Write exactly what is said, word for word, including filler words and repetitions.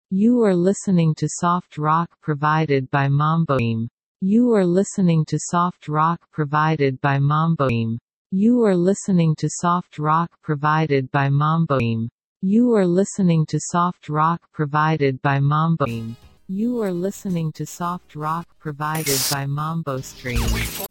You are listening to soft rock provided by Mamboim. You are listening to soft rock provided by Mamboim. You are listening to soft rock provided by Mamboim. You are listening to soft rock provided by Mamboim. You are listening to soft rock provided by Mambo Stream.